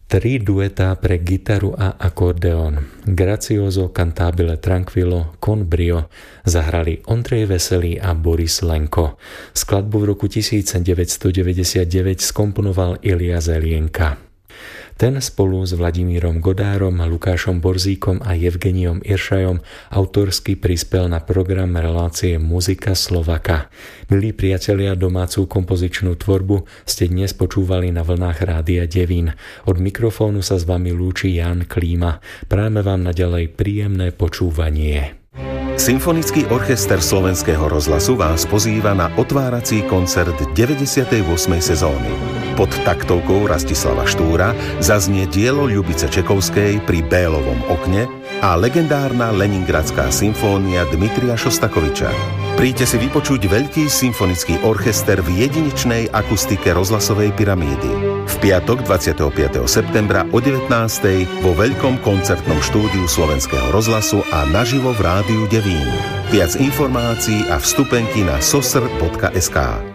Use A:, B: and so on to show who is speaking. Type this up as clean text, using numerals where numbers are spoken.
A: 3 duetá pre gitaru a akordeón Gracioso cantabile tranquillo con brio zahrali Ondrej Veselý a Boris Lenko. Skladbu v roku 1999 skomponoval Ilja Zelienka. Ten spolu s Vladimírom Godárom, Lukášom Borzíkom a Evgeniom Iršajom autorsky prispel na program relácie Muzika Slovaka. Milí priatelia, domácu kompozičnú tvorbu ste dnes počúvali na vlnách Rádia Devín. Od mikrofónu sa s vami lúči Ján Klíma. Prajeme vám naďalej príjemné počúvanie.
B: Symfonický orchester Slovenského rozhlasu vás pozýva na otvárací koncert 98. sezóny. Pod taktovkou Rastislava Štúra zaznie dielo Ľubice Čekovskej Pri Bélovom okne a legendárna Leningradská symfónia Dmitrija Šostakoviča. Príďte si vypočuť veľký symfonický orchester v jedinečnej akustike rozhlasovej pyramídy. V piatok 25. septembra o 19. vo veľkom koncertnom štúdiu Slovenského rozhlasu a naživo v Rádiu Devín. Viac informácií a vstupenky na sosr.sk.